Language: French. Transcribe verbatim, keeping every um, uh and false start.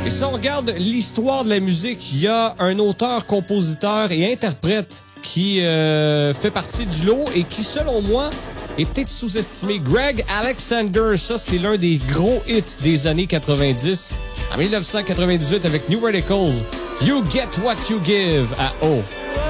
Et si on regarde l'histoire de la musique, il y a un auteur, compositeur et interprète qui euh, fait partie du lot et qui, selon moi, est peut-être sous-estimé. Greg Alexander, ça, c'est l'un des gros hits des années quatre-vingt-dix. En dix-neuf cent quatre-vingt-dix-huit, avec New Radicals, You Get What You Give à O.